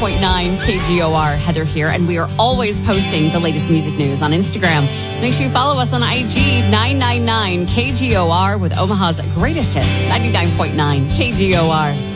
99.9 KGOR. Heather here, and we are always posting the latest music news on Instagram. So make sure you follow us on IG 999 KGOR with Omaha's greatest hits, 99.9 KGOR.